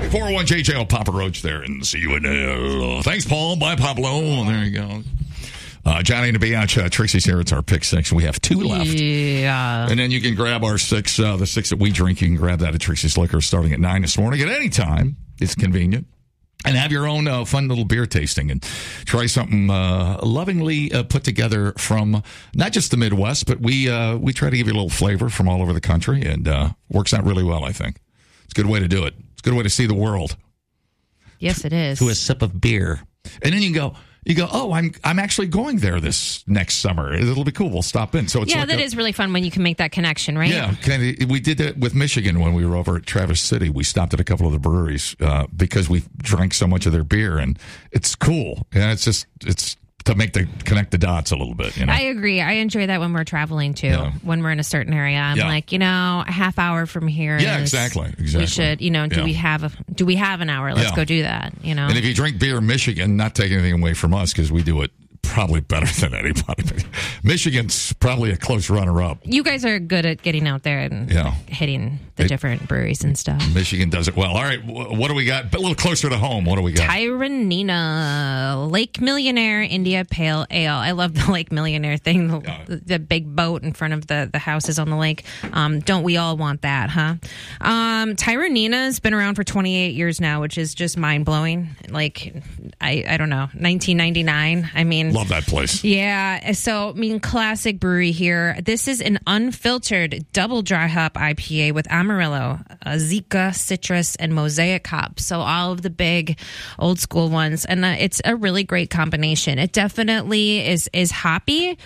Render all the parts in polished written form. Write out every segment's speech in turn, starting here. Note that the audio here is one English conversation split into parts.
401JJL Papa Roach there in CUNL. Thanks, Paul. Bye, Pablo. There you go. Johnny and the Biatch, Trixie's here. It's our pick six. We have 2 left. Yeah. And then you can grab our 6, the 6 that we drink. You can grab that at Trixie's Liquor starting at 9 this morning at any time. It's convenient. And have your own fun little beer tasting and try something lovingly put together from not just the Midwest, but we try to give you a little flavor from all over the country, and works out really well, I think. It's a good way to do it. It's a good way to see the world. Yes, it is. To a sip of beer. And then you go, oh, I'm actually going there this next summer. It'll be cool. We'll stop in. So it's that is really fun when you can make that connection, right? Yeah, we did that with Michigan when we were over at Traverse City. We stopped at a couple of the breweries because we drank so much of their beer, and it's cool. And it's to connect the dots a little bit. You know? I agree. I enjoy that when we're traveling too. Yeah. When we're in a certain area, I'm like, a half hour from here. Yeah, exactly. We should, do we have an hour? Let's go do that. And if you drink beer in Michigan, not taking anything away from us because we do it probably better than anybody. Michigan's probably a close runner-up. You guys are good at getting out there and hitting the different breweries and stuff. Michigan does it well. All right, what do we got? A little closer to home. What do we got? Tyranina Lake Millionaire India Pale Ale. I love the Lake Millionaire thing, the big boat in front of the houses on the lake. Don't we all want that, huh? Tyranina's been around for 28 years now, which is just mind-blowing. Like, I don't know, 1999. I mean... Love that place. Yeah. So, classic brewery here. This is an unfiltered double dry hop IPA with Amarillo, Zika, citrus, and mosaic hops. So all of the big old school ones. And it's a really great combination. It definitely is hoppy.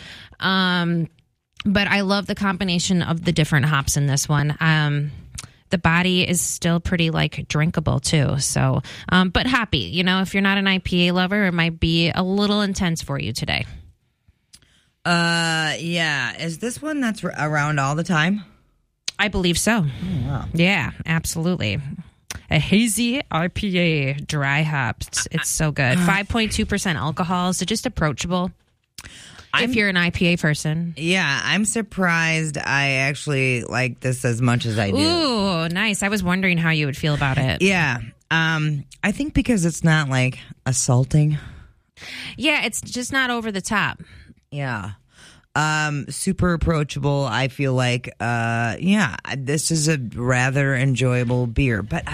But I love the combination of the different hops in this one. The body is still pretty drinkable too. So, but happy, if you're not an IPA lover, it might be a little intense for you today. Yeah. Is this one that's around all the time? I believe so. Oh, wow. Yeah, absolutely. A hazy IPA, dry hops. It's so good. 5.2% alcohol, so just approachable. If you're an IPA person. Yeah, I'm surprised I actually like this as much as I do. Ooh, nice. I was wondering how you would feel about it. Yeah. I think because it's not assaulting. Yeah, it's just not over the top. Yeah. Super approachable. I feel like, this is a rather enjoyable beer. But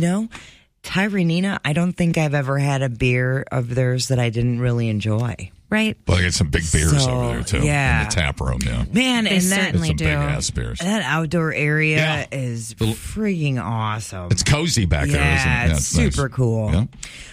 Tyranina, I don't think I've ever had a beer of theirs that I didn't really enjoy. Right. Well, they get some big beers over there, too. Yeah. In the tap room, yeah. Man, they certainly do. Big-ass beers. That outdoor area is freaking awesome. It's cozy back there, isn't it? Yeah, it's super nice. cool.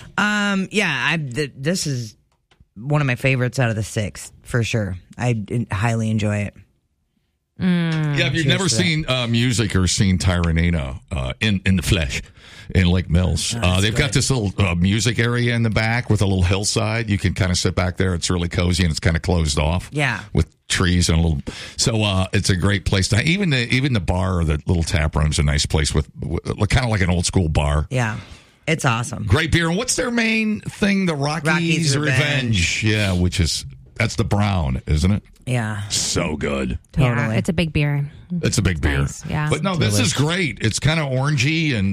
Yeah. This is one of my favorites out of the 6, for sure. I highly enjoy it. Yeah, if you've never seen music or seen Tyranina in the flesh in Lake Mills, they've got this little music area in the back with a little hillside. You can kind of sit back there. It's really cozy and it's kind of closed off. Yeah, with trees and a little. So it's a great place to. Even the bar or the little tap room's a nice place with kind of like an old school bar. Yeah. It's awesome. Great beer. And what's their main thing? The Rockies Revenge. Yeah, that's the brown, isn't it? Yeah. So good. Totally. Yeah, it's a big beer. It's a big beer. Nice. Yeah. But no, this is great. It's kind of orangey and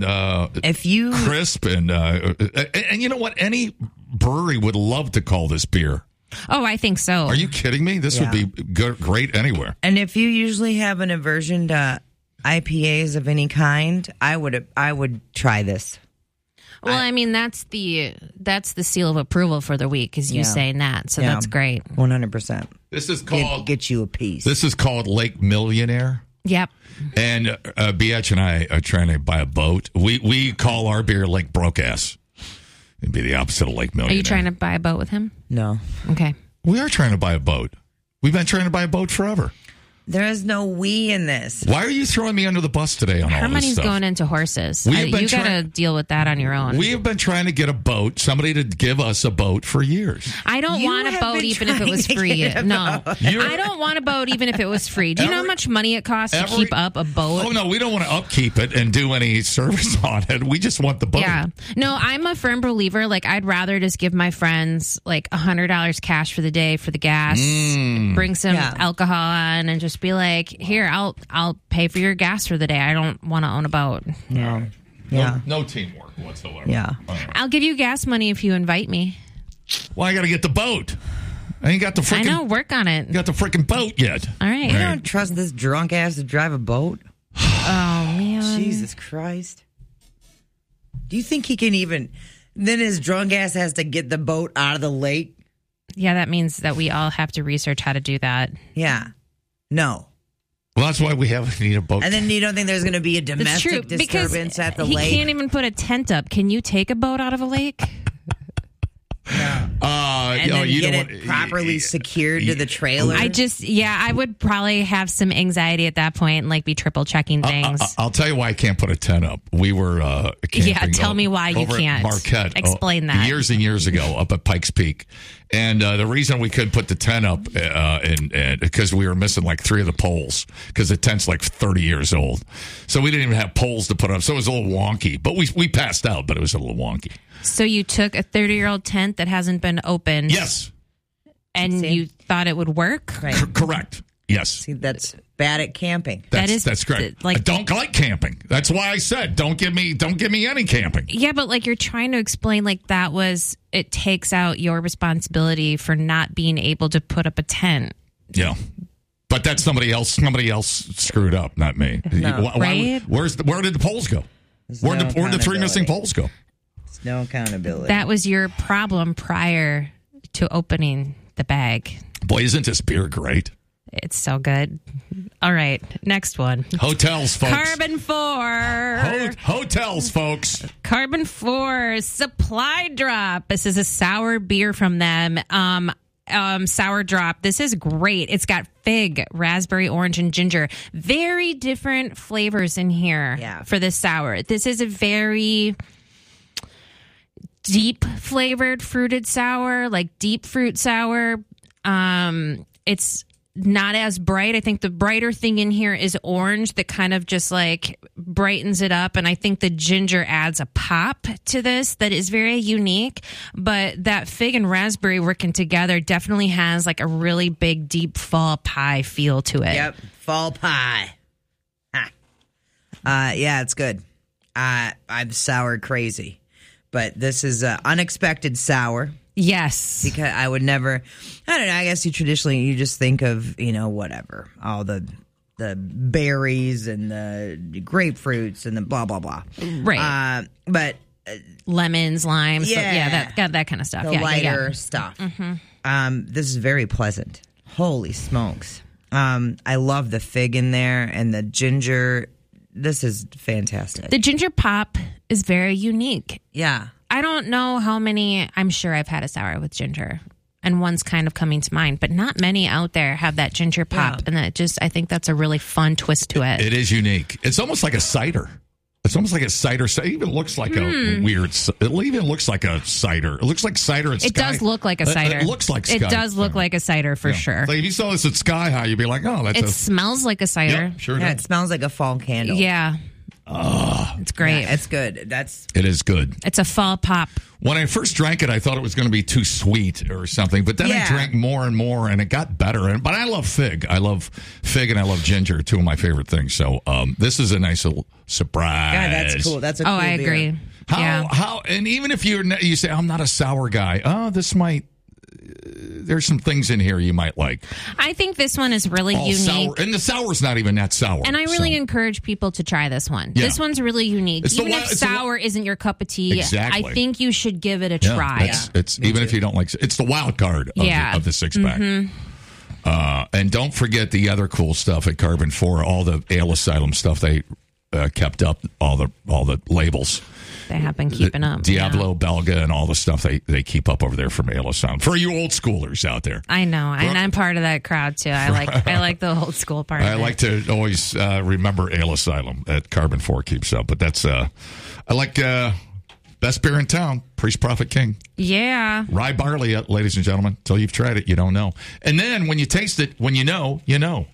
crisp and you know what? Any brewery would love to call this beer. Oh, I think so. Are you kidding me? This would be great anywhere. And if you usually have an aversion to IPAs of any kind, I would try this. Well, I mean, that's the seal of approval for the week, is you saying that. So that's great. 100%. This is called get you a piece. This is called Lake Millionaire. Yep. And Biatch and I are trying to buy a boat. We call our beer Lake Broke Ass. It'd be the opposite of Lake Millionaire. Are you trying to buy a boat with him? No. Okay. We are trying to buy a boat. We've been trying to buy a boat forever. There is no we in this. Why are you throwing me under the bus today on all this Hermione's stuff? going into horses. You got to deal with that on your own. We have been trying to get a boat, somebody to give us a boat for years. I don't want a boat even if it was free. No. I don't want a boat even if it was free. Do you know how much money it costs to keep up a boat? Oh, no, we don't want to upkeep it and do any service on it. We just want the boat. Yeah. No, I'm a firm believer. I'd rather just give my friends $100 cash for the day for the gas, bring some alcohol on, and just be like, here, I'll pay for your gas for the day. I don't want to own a boat. No. Yeah. No teamwork whatsoever. Yeah. All right. I'll give you gas money if you invite me. Well, I got to get the boat. I ain't got the freaking. I know, work on it. Got the freaking boat yet. All right. You don't trust this drunk ass to drive a boat? Oh, man. Jesus Christ. Do you think he can even... Then his drunk ass has to get the boat out of the lake? Yeah, that means that we all have to research how to do that. Yeah. No. Well, that's why we need a boat. And then you don't think there's going to be a That's domestic true, because disturbance at the he lake? can't even put a tent up. Can you take a boat out of a lake? And then you get know it what? properly secured to the trailer? I would probably have some anxiety at that point and like be triple checking things. I'll tell you why I can't put a tent up. We were camping. Yeah, tell me why you over at can't. Marquette. Explain that. Years and years ago up at Pikes Peak. And the reason we couldn't put the tent up and because we were missing like 3 of the poles because the tent's like 30 years old. So we didn't even have poles to put up. So it was a little wonky. But we passed out, but it was a little wonky. So you took a 30-year-old tent that hasn't been opened. Yes. And you thought it would work? Right. Correct. Yes. See, that's bad at camping. That's correct. I don't like camping. That's why I said don't give me any camping. Yeah, but like you're trying to explain like it takes out your responsibility for not being able to put up a tent. Yeah. But that's somebody else screwed up, not me. No. Right? Where did the poles go? Where did the 3 missing poles go? There's no accountability. That was your problem prior to opening the bag. Boy, isn't this beer great? It's so good. All right, next one. Hotels, folks. Carbon 4. Hotels, folks. Carbon 4 Supply Drop. This is a sour beer from them. Sour Drop. This is great. It's got fig, raspberry, orange, and ginger. Very different flavors in here for this sour. This is a very deep flavored fruited sour, like deep fruit sour. It's not as bright. I think the brighter thing in here is orange that kind of just like brightens it up. And I think the ginger adds a pop to this that is very unique. But that fig and raspberry working together definitely has like a really big, deep fall pie feel to it. Yep. Fall pie. Yeah, it's good. I'm sour crazy. But this is unexpected sour. Yes. Because I would never, I don't know, I guess you just think of, whatever, all the berries and the grapefruits and the blah, blah, blah. Right. But lemons, limes. Yeah. That kind of stuff. The lighter stuff. Mm-hmm. This is very pleasant. Holy smokes. I love the fig in there and the ginger. This is fantastic. The ginger pop is very unique. Yeah. I don't know how many. I'm sure I've had a sour with ginger, and one's kind of coming to mind, but not many out there have that ginger pop, and I think that's a really fun twist to it. It is unique. It's almost like a cider. It's almost like a cider. It even looks like a weird. It even looks like a cider. It looks like cider at Sky. It does look like a cider. It looks like Sky. It does look like a cider for sure. Like if you saw this at Sky High, you'd be like, "Oh, that's." It smells like a cider. Yeah, sure. Yeah, does. it smells like a fall candle. Yeah. It's great. Yeah, it's good. It is good. It's a fall pop. When I first drank it, I thought it was going to be too sweet or something. But then I drank more and more, and it got better. But I love fig. I love fig, and I love ginger, 2 of my favorite things. So this is a nice little surprise. God, that's cool. That's a cool I beer. agree. How? And even if you say I'm not a sour guy, this might. There's some things in here you might like. I think this one is really unique. Sour, and the sour's not even that sour. And I really encourage people to try this one. Yeah. This one's really unique. Even if sour isn't your cup of tea, exactly. I think you should give it a try. It's even if you don't like it's the wild card of the 6-pack. Mm-hmm. And don't forget the other cool stuff at Carbon 4, all the Ale Asylum stuff they kept up, all the labels. They have been keeping up. Diablo, Belga, and all the stuff they keep up over there from Ale Asylum. For you old schoolers out there. I know. And I'm part of that crowd, too. I like the old school part of it. I like to always remember Ale Asylum that Carbon 4 keeps up. But that's, I like best beer in town, Priest Prophet King. Yeah. Rye barley, ladies and gentlemen. Until you've tried it, you don't know. And then when you taste it, when you know, you know.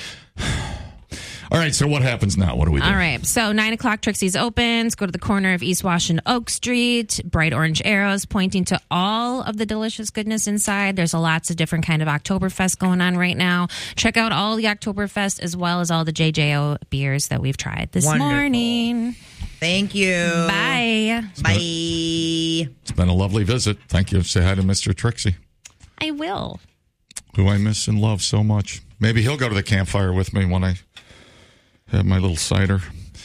All right, so what happens now? What do we do? All right, so 9 o'clock, Trixie's opens. Go to the corner of East Wash and Oak Street. Bright orange arrows pointing to all of the delicious goodness inside. There's lots of different kind of Oktoberfest going on right now. Check out all the Oktoberfest as well as all the JJO beers that we've tried this morning. Thank you. Bye. Bye. It's been a lovely visit. Thank you. Say hi to Mr. Trixie, I will. who I miss and love so much. Maybe he'll go to the campfire with me when I have my little cider.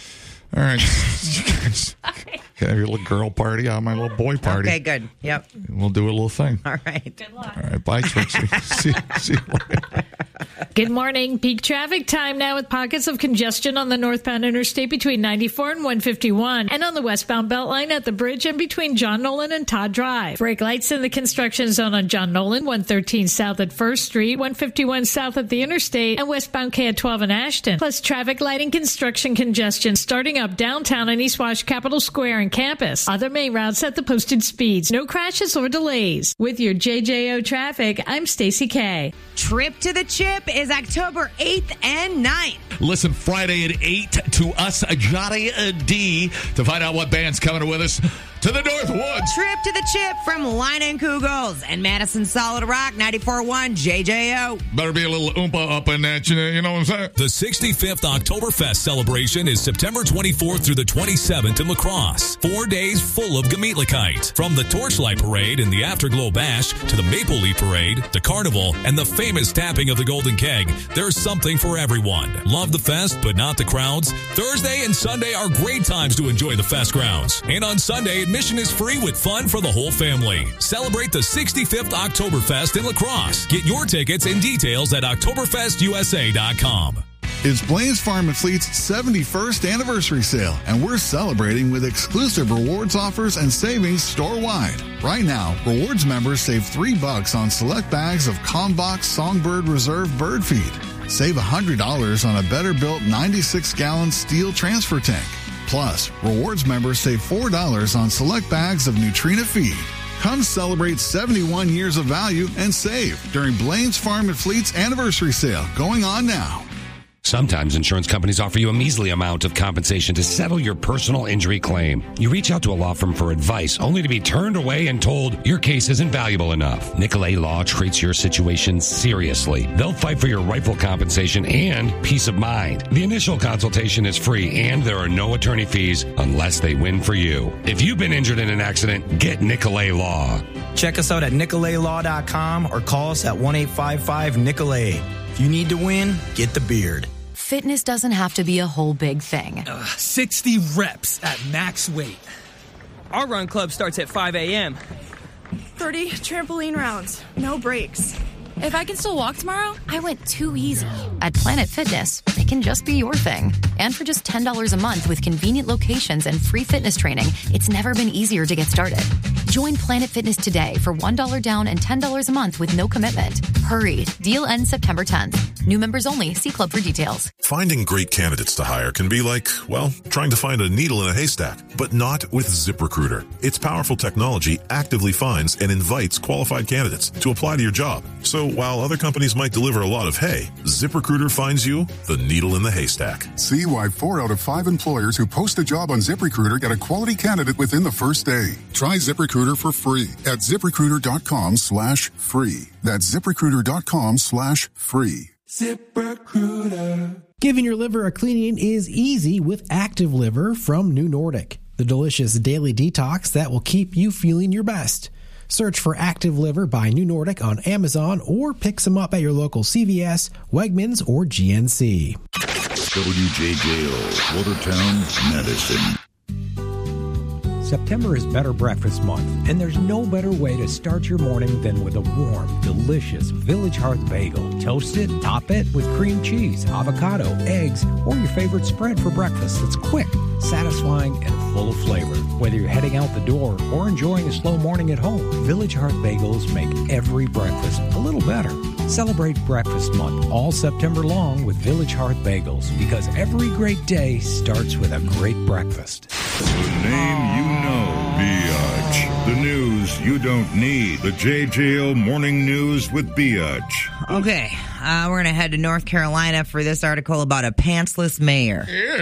All right. You guys can have your little girl party. I'll have my little boy party. Okay, good. Yep. We'll do a little thing. All right. Good luck. All right. Bye, Trixie. see you later. Good morning. Peak traffic time now with pockets of congestion on the northbound interstate between 94 and 151 and on the westbound Beltline at the bridge and between John Nolan and Todd Drive. Brake lights in the construction zone on John Nolan, 113 south at 1st Street, 151 south at the interstate, and westbound K at 12 in Ashton. Plus traffic lighting construction congestion starting up downtown and East Wash Capitol Square and campus. Other main routes at the posted speeds. No crashes or delays. With your JJO traffic, I'm Stacey K. Trip to the Chip is October 8th and 9th. Listen Friday at 8 to us, Johnny D, to find out what band's coming with us to the Northwoods. Trip to the Chip from Line and Kugels and Madison Solid Rock 94.1 JJO. Better be a little oompa up in that, you know what I'm saying? The 65th Oktoberfest celebration is September 24th through the 27th in La Crosse. 4 days full of Gemütlichkeit. From the Torchlight Parade and the Afterglow Bash to the Maple Leaf Parade, the Carnival, and the famous tapping of the Golden Keg, there's something for everyone. Love the fest, but not the crowds? Thursday and Sunday are great times to enjoy the fest grounds. And on Sunday, admission is free with fun for the whole family. Celebrate the 65th Oktoberfest in La Crosse. Get your tickets and details at OktoberfestUSA.com. It's Blaine's Farm and Fleet's 71st anniversary sale, and we're celebrating with exclusive rewards offers and savings store-wide. Right now, rewards members save $3 on select bags of Kalmbach Songbird Reserve bird feed. Save $100 on a better-built 96-gallon steel transfer tank. Plus, rewards members save $4 on select bags of Nutrina feed. Come celebrate 71 years of value and save during Blaine's Farm and Fleet's anniversary sale going on now. Sometimes insurance companies offer you a measly amount of compensation to settle your personal injury claim. You reach out to a law firm for advice, only to be turned away and told your case isn't valuable enough. Nicolay Law treats your situation seriously. They'll fight for your rightful compensation and peace of mind. The initial consultation is free, and there are no attorney fees unless they win for you. If you've been injured in an accident, get Nicolay Law. Check us out at nicolaylaw.com or call us at 1-855-NICOLAY. If you need to win, get the beard. Fitness doesn't have to be a whole big thing. 60 reps at max weight. Our run club starts at 5 a.m. 30 trampoline rounds, no breaks. If I can still walk tomorrow? I went too easy. At Planet Fitness, it can just be your thing. And for just $10 a month with convenient locations and free fitness training, it's never been easier to get started. Join Planet Fitness today for $1 down and $10 a month with no commitment. Hurry. Deal ends September 10th. New members only. See club for details. Finding great candidates to hire can be like, well, trying to find a needle in a haystack, but not with ZipRecruiter. Its powerful technology actively finds and invites qualified candidates to apply to your job. So while other companies might deliver a lot of hay, ZipRecruiter finds you the needle in the haystack. See why 4 out of 5 employers who post a job on ZipRecruiter get a quality candidate within the first day. Try ZipRecruiter for free at ZipRecruiter.com/free. That's ZipRecruiter.com/free. ZipRecruiter. Giving your liver a cleaning is easy with Active Liver from New Nordic, the delicious daily detox that will keep you feeling your best. Search for Active Liver by New Nordic on Amazon or pick some up at your local CVS, Wegmans, or GNC. WJJO, Watertown, Madison. September is Better Breakfast Month, and there's no better way to start your morning than with a warm, delicious Village Hearth bagel. Toast it, top it with cream cheese, avocado, eggs, or your favorite spread for breakfast that's quick, satisfying, and full of flavor. Whether you're heading out the door or enjoying a slow morning at home, Village Hearth bagels make every breakfast a little better. Celebrate Breakfast Month all September long with Village Hearth bagels, because every great day starts with a great breakfast. The name you know, Biatch. The news you don't need. The JJO Morning News with Biatch. Okay, we're going to head to North Carolina for this article about a pantsless mayor. Yeah.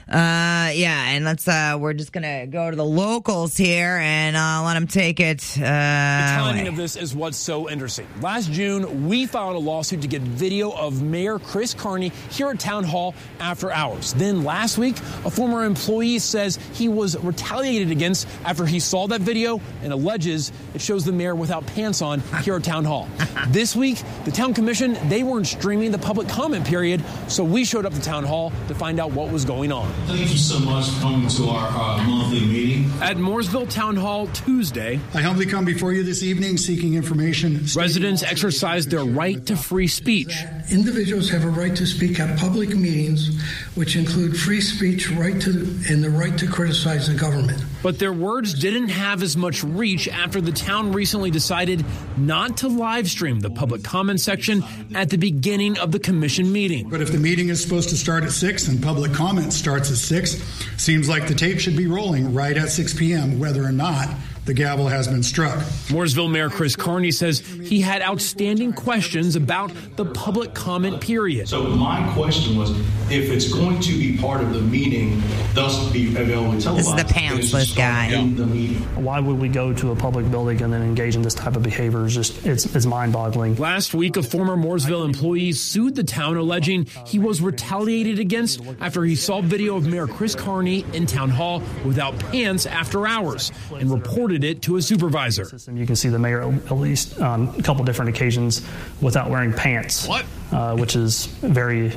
And we're just gonna go to the locals here and let them take it. The timing of this is what's so interesting. Last June, we filed a lawsuit to get video of Mayor Chris Carney here at Town Hall after hours. Then last week, a former employee says he was retaliated against after he saw that video and alleges it shows the mayor without pants on here at Town Hall. This week, the Town Commission, they weren't streaming the public comment period, so we showed up to Town Hall to find out what was going on. Thank you so much for coming to our monthly meeting. At Mooresville Town Hall Tuesday, I humbly come before you this evening seeking information. Residents exercised their right to free speech. Individuals have a right to speak at public meetings, which include free speech, and the right to criticize the government. But their words didn't have as much reach after the town recently decided not to live stream the public comment section at the beginning of the commission meeting. But if the meeting is supposed to start at 6 and public comment starts at 6, seems like the tape should be rolling right at 6 p.m., whether or not the gavel has been struck. Mooresville Mayor Chris Carney says he had outstanding questions about the public comment period. So my question was, if it's going to be part of the meeting, thus be available televised. This is the pantsless guy. In the meeting. Why would we go to a public building and then engage in this type of behavior? It's mind-boggling. Last week, a former Mooresville employee sued the town alleging he was retaliated against after he saw video of Mayor Chris Carney in Town Hall without pants after hours and reported it to a supervisor. You can see the mayor at least on a couple different occasions without wearing pants. What? Which is a very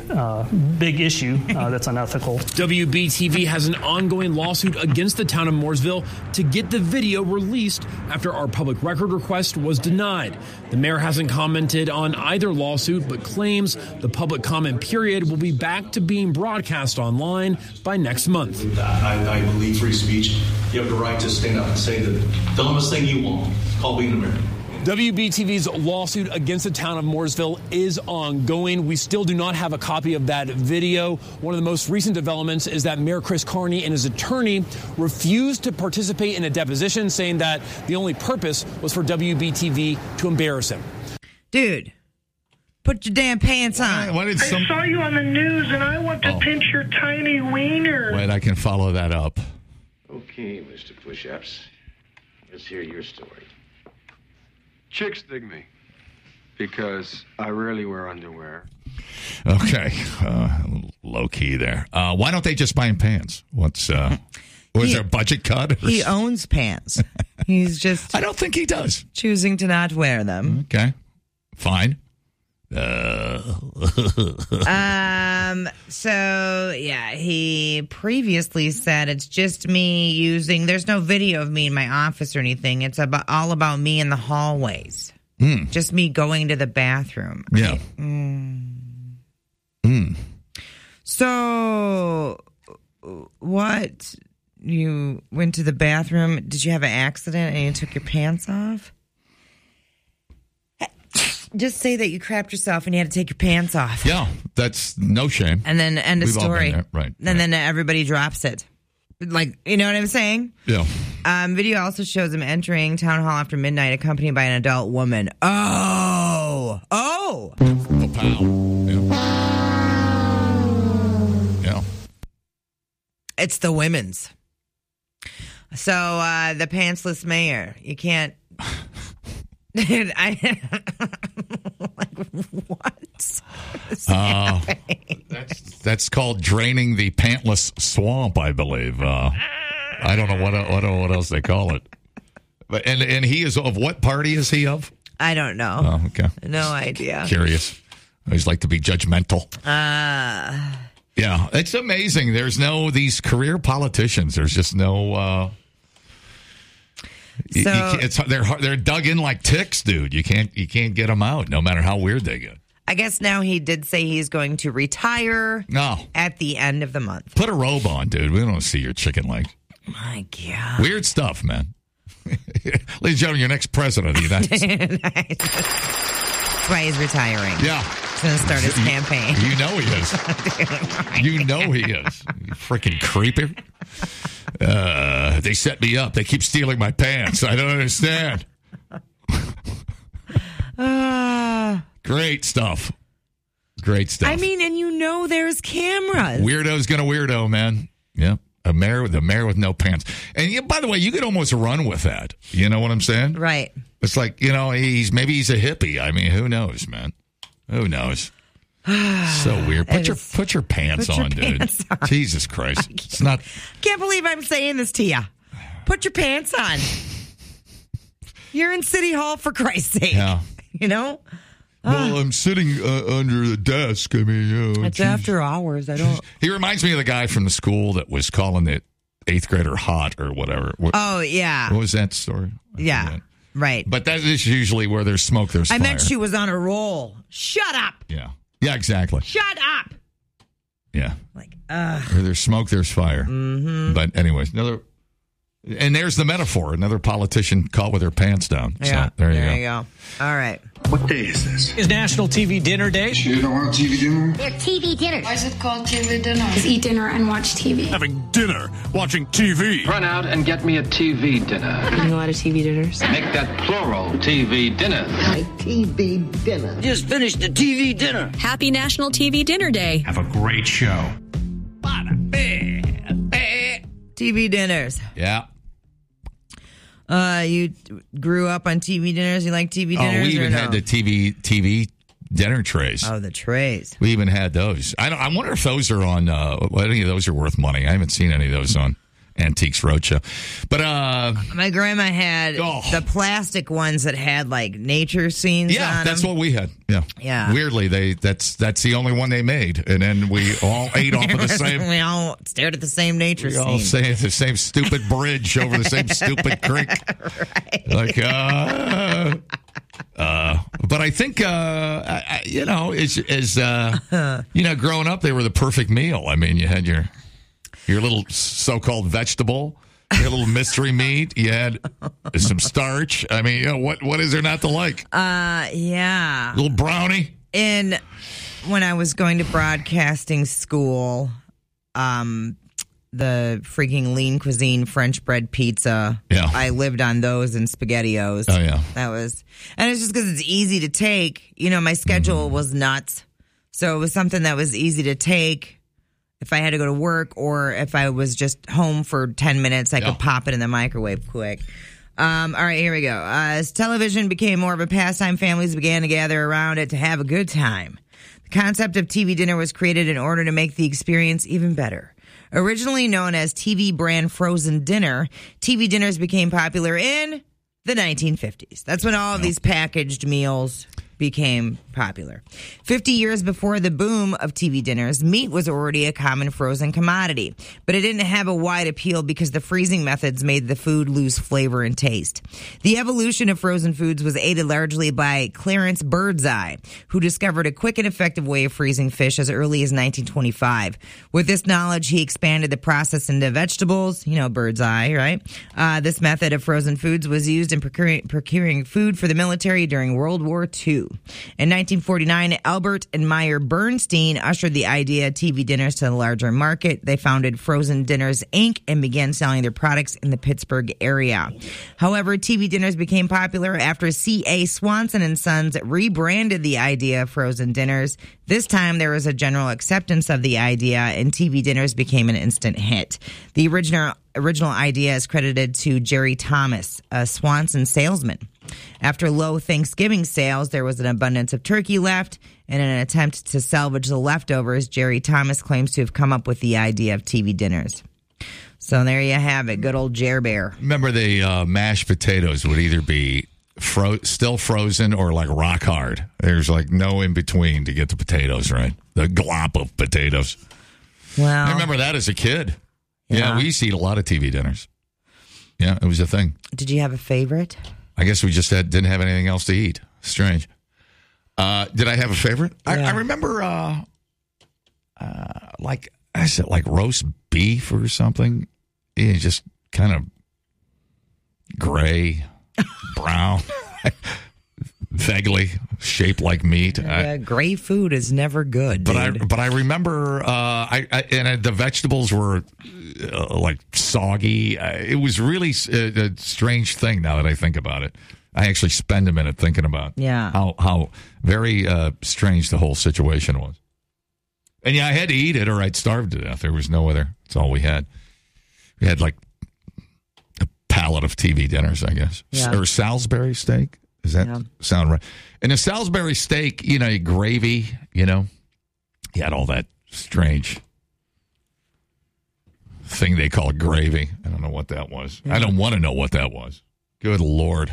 big issue that's unethical. WBTV has an ongoing lawsuit against the town of Mooresville to get the video released after our public record request was denied. The mayor hasn't commented on either lawsuit, but claims the public comment period will be back to being broadcast online by next month. I believe free speech. You have the right to stand up and say the dumbest thing you want. Call being an American. WBTV's lawsuit against the town of Mooresville is ongoing. We still do not have a copy of that video. One of the most recent developments is that Mayor Chris Carney and his attorney refused to participate in a deposition, saying that the only purpose was for WBTV to embarrass him. Dude, put your damn pants on. I saw you on the news, and I want to pinch your tiny wiener. Wait, I can follow that up. Okay, Mr. Push-Ups. Let's hear your story. Chicks dig me because I rarely wear underwear. Okay, low key there. Why don't they just buy him pants? Was there a budget cut? He owns pants. He's just. I don't think he does. Choosing to not wear them. Okay, fine. So yeah, he previously said it's just me using. There's no video of me in my office or anything. It's all about me in the hallways. Just me going to the bathroom. Yeah. So, what? You went to the bathroom? Did you have an accident and you took your pants off? Just say that you crapped yourself and you had to take your pants off. Yeah, that's no shame. And then end of We've all been story. there. Right. And then everybody drops it. Like, you know what I'm saying? Yeah. Video also shows him entering town hall after midnight, accompanied by an adult woman. Oh, pal. Yeah. It's the women's. So the pantsless mayor, you can't. Dude, like, what? That's called draining the pantless swamp, I believe. I don't know what else they call it. But and he is of what party is he of? I don't know. Oh, okay. No idea. Curious. I always like to be judgmental. Yeah, it's amazing. There's these career politicians. There's just no. They're dug in like ticks, dude. You can't get them out, no matter how weird they get. I guess now he did say he's going to retire. At the end of the month. Put a robe on, dude. We don't see your chicken legs. My God. Weird stuff, man. Ladies and gentlemen, your next president of the United States. That's why he's retiring. Yeah. He's going to start his campaign. You know he is. You know he is. You freaking creeper. They set me up. They keep stealing my pants. I don't understand. Great stuff. Great stuff. I mean, and there's cameras. Weirdo's gonna weirdo, man. Yeah. The mayor with no pants. And by the way, you could almost run with that. You know what I'm saying? Right. It's like, maybe he's a hippie. I mean, who knows, man? Who knows? So weird. Put your pants on, dude. Jesus Christ. It's not. Can't believe I'm saying this to you. Put your pants on. You're in City Hall, for Christ's sake. Yeah. You know? Well, I'm sitting under the desk. I mean, it's after hours. I don't. He reminds me of the guy from the school that was calling the 8th grader hot or whatever. Oh, yeah. What was that story? Yeah. Right. But that is usually where there's smoke, there's fire. I meant she was on a roll. Shut up. Yeah. Yeah, exactly. Shut up. Yeah. Where there's smoke, there's fire. Mm-hmm. But anyways, and there's the metaphor. Another politician caught with her pants down. Yeah. So there you go. All right. What day is this? Is National TV Dinner Day? You don't want TV dinner? They're TV dinners. Why is it called TV dinner? Just eat dinner and watch TV. Having dinner, watching TV. Run out and get me a TV dinner. Eating a lot of TV dinners. Make that plural, TV dinner. My TV dinner. Just finished the TV dinner. Happy National TV Dinner Day. Have a great show. TV dinners. Yeah. You grew up on TV dinners? You like TV dinners? Oh, we even had the TV dinner trays. Oh, the trays. We even had those. I wonder if those are on, any of those are worth money. I haven't seen any of those on Antiques Roadshow. But my grandma had the plastic ones that had like nature scenes on that's them. what we had. Yeah. Yeah. Weirdly, that's the only one they made. And then we all ate off of the same. We all stared at the same nature scene. We all say the same stupid bridge over the same stupid creek. Right. Like, but I think, growing up, they were the perfect meal. I mean, you had your little so-called vegetable, your little mystery meat. You had some starch. I mean, what is there not to like? Yeah. Little brownie. And when I was going to broadcasting school, the freaking lean cuisine French bread pizza. Yeah. I lived on those and SpaghettiOs. Oh, yeah. And it's just because it's easy to take. My schedule was nuts. So it was something that was easy to take. If I had to go to work or if I was just home for 10 minutes, I could pop it in the microwave quick. All right, here we go. As television became more of a pastime, families began to gather around it to have a good time. The concept of TV dinner was created in order to make the experience even better. Originally known as TV brand frozen dinner, TV dinners became popular in the 1950s. That's when all of these packaged meals became popular. 50 years before the boom of TV dinners, meat was already a common frozen commodity, but it didn't have a wide appeal because the freezing methods made the food lose flavor and taste. The evolution of frozen foods was aided largely by Clarence Birdseye, who discovered a quick and effective way of freezing fish as early as 1925. With this knowledge, he expanded the process into vegetables, Birdseye, right? This method of frozen foods was used in procuring food for the military during World War II. In 1949, Albert and Meyer Bernstein ushered the idea of TV dinners to the larger market. They founded Frozen Dinners, Inc. and began selling their products in the Pittsburgh area. However, TV dinners became popular after C.A. Swanson and Sons rebranded the idea of frozen dinners. This time, there was a general acceptance of the idea, and TV dinners became an instant hit. The original idea is credited to Jerry Thomas, a Swanson salesman. After low Thanksgiving sales, there was an abundance of turkey left. In an attempt to salvage the leftovers, Jerry Thomas claims to have come up with the idea of TV dinners. So there you have it, good old Jer Bear. Remember, the mashed potatoes would either be still frozen or like rock hard. There's like no in between to get the potatoes right. The glop of potatoes. Well, I remember that as a kid. Yeah, we used to eat a lot of TV dinners. Yeah, it was a thing. Did you have a favorite? I guess we just didn't have anything else to eat. Strange. Did I have a favorite? Yeah. I remember, like roast beef or something. Yeah, just kind of gray, brown, vaguely shaped like meat. Gray food is never good, dude. But I remember, the vegetables were like soggy. It was really a strange thing. Now that I think about it, I actually spend a minute thinking about how very strange the whole situation was. And yeah, I had to eat it or I'd starve to death. There was no other. That's all we had. We had like a pallet of TV dinners, I guess. Yeah. Or Salisbury steak. Does that sound right? And a Salisbury steak, gravy, you had all that strange thing they call gravy. I don't know what that was. Yeah. I don't want to know what that was. Good Lord.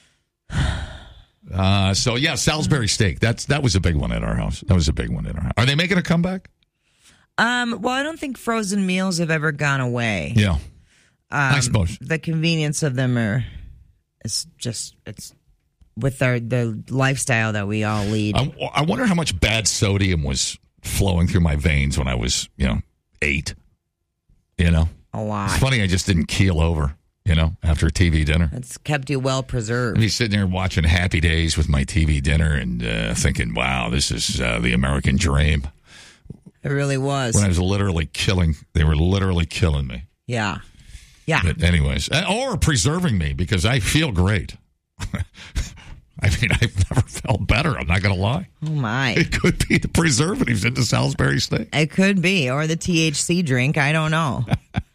Salisbury steak. That was a big one at our house. Are they making a comeback? Well, I don't think frozen meals have ever gone away. Yeah. I suppose. The convenience of them it's with the lifestyle that we all lead. I wonder how much bad sodium was flowing through my veins when I was, 8. A lot. It's funny I just didn't keel over, after a TV dinner. It's kept you well preserved. I'd be sitting there watching Happy Days with my TV dinner and thinking, wow, this is the American dream. It really was. When I was they were literally killing me. Yeah. Yeah. But anyways, or preserving me because I feel great. I mean, I've never felt better. I'm not going to lie. Oh, my. It could be the preservatives in the Salisbury steak. It could be. Or the THC drink. I don't know.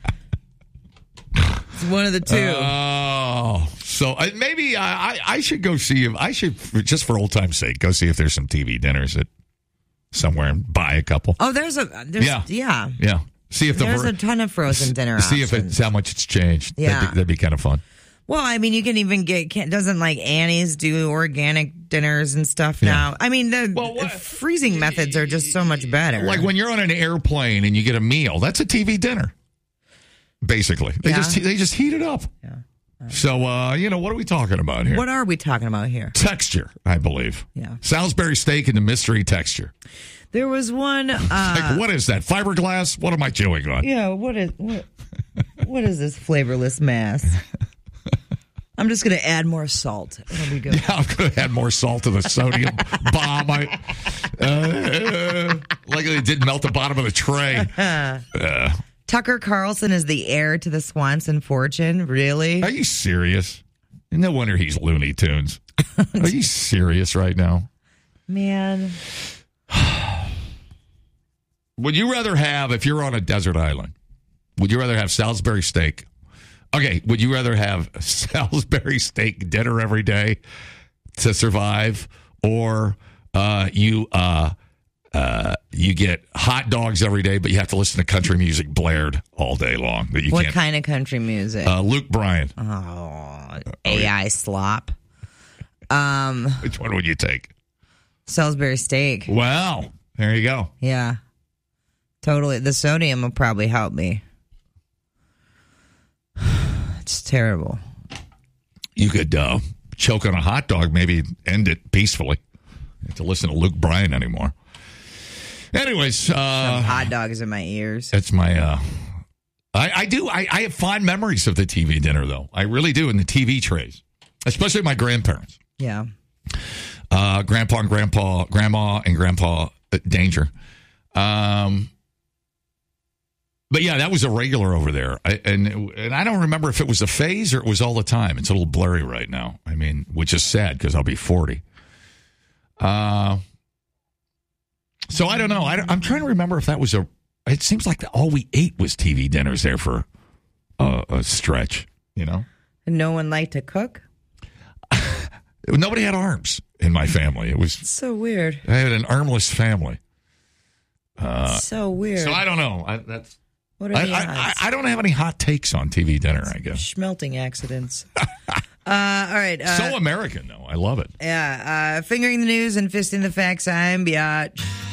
It's one of the two. Oh. So maybe I should go see if I should, just for old time's sake, go see if there's some TV dinners at somewhere and buy a couple. Oh, there's yeah. Yeah. See if there's a ton of frozen dinner See options. if how much it's changed. Yeah. That'd be kind of fun. Well, I mean, you can even doesn't like Annie's do organic dinners and stuff now? I mean, the freezing methods are just so much better. Like when you're on an airplane and you get a meal, that's a TV dinner. Basically, they just heat it up. Yeah. So, what are we talking about here? What are we talking about here? Texture, I believe. Yeah. Salisbury steak and the mystery texture. There was one. Like, what is that? Fiberglass? What am I chewing on? Yeah. What is this flavorless mass? I'm just going to add more salt. It'll be good. Yeah, I'm going to add more salt to the sodium bomb. Like it did melt the bottom of the tray. Tucker Carlson is the heir to the Swanson fortune. Really? Are you serious? No wonder he's Looney Tunes. Are you serious right now? Man. Would you rather have, if you're on a desert island, would you rather have Salisbury steak? Okay, would you rather have Salisbury steak dinner every day to survive, or you get hot dogs every day, but you have to listen to country music blared all day long? What kind of country music? Luke Bryan. Oh, AI slop. Which one would you take? Salisbury steak. Wow, there you go. Yeah, totally. The sodium will probably help me. It's terrible. You could choke on a hot dog, maybe end it peacefully. You have to listen to Luke Bryan anymore. Anyways. Some hot dogs in my ears. That's my... I have fond memories of the TV dinner, though. I really do, and the TV trays. Especially my grandparents. Yeah. Grandma and Grandpa Danger. But yeah, that was a regular over there. And I don't remember if it was a phase or it was all the time. It's a little blurry right now. I mean, which is sad because I'll be 40. So I don't know. I'm trying to remember if that was it seems like all we ate was TV dinners there for a stretch, And no one liked to cook? Nobody had arms in my family. It was so weird. I had an armless family. So weird. So I don't know. What are the odds? I don't have any hot takes on TV dinner, I guess. Schmelting accidents. All right. So American, though. I love it. Yeah. Fingering the news and fisting the facts. I'm Biatch.